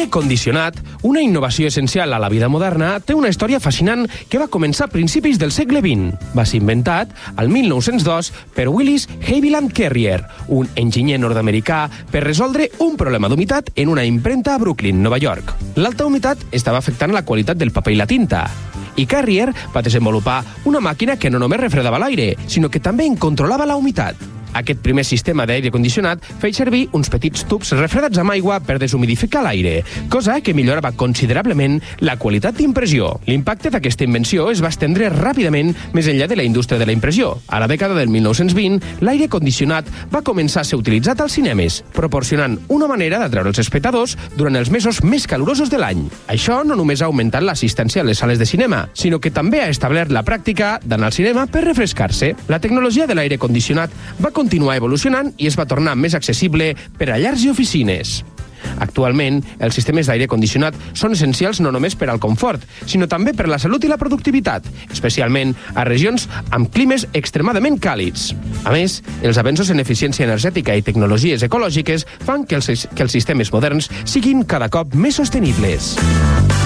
L'aire condicionat, una innovació essencial a la vida moderna, té una història fascinant que va començar a principis del segle XX. Va ser inventat al 1902 per Willis Haviland Carrier, un enginyer nord-americà, per resoldre un problema d'humitat en una impremta a Brooklyn, Nova York. L'alta humitat estava afectant la qualitat del paper i la tinta, i Carrier va desenvolupar una màquina que no només refredava l'aire, sinó que també en controlava la humitat. Aquest primer sistema d'aire condicionat feia servir uns petits tubs refredats amb aigua per deshumidificar l'aire, cosa que millorava considerablement la qualitat d'impressió. L'impacte d'aquesta invenció es va estendre ràpidament més enllà de la indústria de la impressió. A la dècada del 1920, l'aire condicionat va començar a ser utilitzat als cinemes, proporcionant una manera d'atreure els espectadors durant els mesos més calorosos de l'any. Això no només ha augmentat l'assistència a les sales de cinema, sinó que també ha establert la pràctica d'anar al cinema per refrescar-se. La tecnologia de l'aire condicionat va continuar evolucionant i es va tornar més accessible per a llars i oficines. Actualment, els sistemes d'aire condicionat són essencials no només per al confort, sinó també per la salut i la productivitat, especialment a regions amb climes extremadament càlids. A més, els avenços en eficiència energètica i tecnologies ecològiques fan que els sistemes moderns siguin cada cop més sostenibles.